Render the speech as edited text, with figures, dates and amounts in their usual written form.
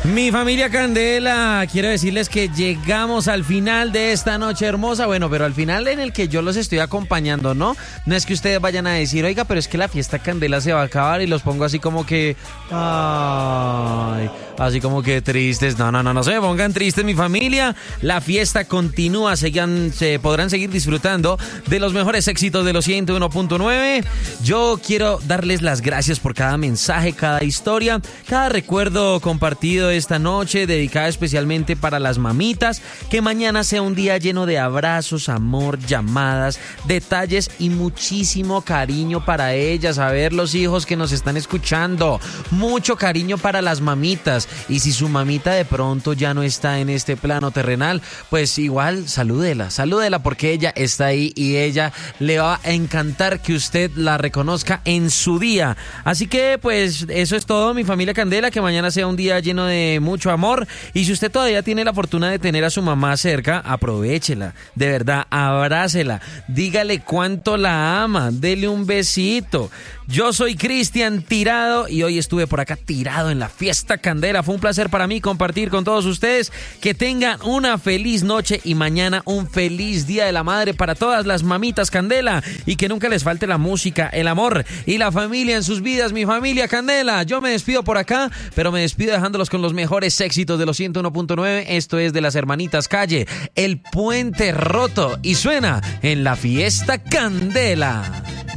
Mi familia Candela, quiero decirles que llegamos al final de esta noche hermosa, bueno, pero al final en el que yo los estoy acompañando, ¿no? No es que ustedes vayan a decir, oiga, pero es que la fiesta Candela se va a acabar y los pongo así como que, ay, así como que tristes. No se me pongan tristes, mi familia. La fiesta continúa, se podrán seguir disfrutando de los mejores éxitos de los 101.9. Yo quiero darles las gracias por cada mensaje, cada historia, cada recuerdo compartido esta noche, dedicada especialmente para las mamitas. Que mañana sea un día lleno de abrazos, amor, llamadas, detalles y muchísimo cariño para ellas. A ver, los hijos que nos están escuchando, mucho cariño para las mamitas. Y si su mamita de pronto ya no está en este plano terrenal, pues igual salúdela porque ella está ahí y ella le va a encantar que usted la reconozca en su día. Así que pues eso es todo, mi familia Candela, que mañana sea un día lleno de mucho amor. Y si usted todavía tiene la fortuna de tener a su mamá cerca, aprovéchela, de verdad, abrácela, dígale cuánto la ama, dele un besito. Yo soy Cristian Tirado y hoy estuve por acá tirado en la fiesta Candela. Fue un placer para mí compartir con todos ustedes. Que tengan una feliz noche y mañana un feliz Día de la Madre para todas las mamitas Candela, y que nunca les falte la música, el amor y la familia en sus vidas, mi familia Candela. Yo me despido por acá, pero me despido dejándolos con los mejores éxitos de los 101.9. Esto es de las hermanitas Calle, El Puente Roto, y suena en la fiesta Candela.